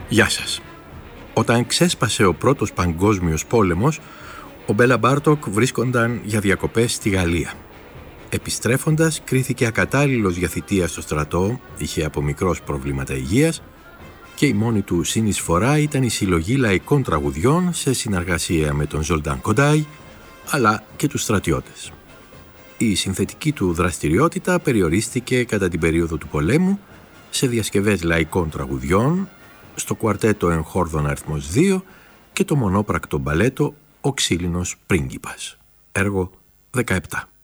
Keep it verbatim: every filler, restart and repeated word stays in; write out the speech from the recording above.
Γεια σας. Όταν ξέσπασε ο πρώτος παγκόσμιος πόλεμος, ο Μπέλα Μπάρτοκ βρίσκονταν για διακοπές στη Γαλλία. Επιστρέφοντας, κρίθηκε ακατάλληλος για θητεία στο στρατό, είχε από μικρός προβλήματα υγείας και η μόνη του συνεισφορά ήταν η συλλογή λαϊκών τραγουδιών σε συνεργασία με τον Ζολτάν Κοντάι, αλλά και τους στρατιώτες. Η συνθετική του δραστηριότητα περιορίστηκε κατά την περίοδο του πολέμου σε διασκευές λαϊκών τραγουδιών, στο κουαρτέτο εγχόρδων αριθμός δύο και το μονόπρακτο μπαλέτο «Ο ξύλινος πρίγκιπας», έργο δεκαεπτά.